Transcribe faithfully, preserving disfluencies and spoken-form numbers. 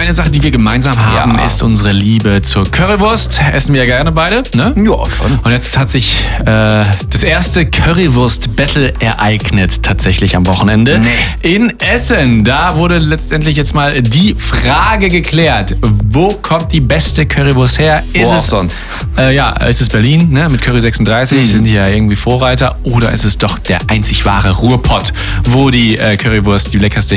eine Sache, die wir gemeinsam haben, Ja. ist unsere Liebe zur Currywurst. Essen wir ja gerne beide, ne? Ja, schon. Und jetzt hat sich äh, das erste Currywurst-Battle ereignet, tatsächlich am Wochenende. Nee. In Essen. Da wurde letztendlich jetzt mal die Frage geklärt. Wo kommt die beste Currywurst her? Wo Ist auch es sonst? Äh, ja, ist es Berlin, ne, mit Curry sechsunddreißig, Mhm. sind die ja irgendwie Vorreiter. Oder ist es doch der einzig wahre Ruhrpott, wo die äh, Currywurst die leckerste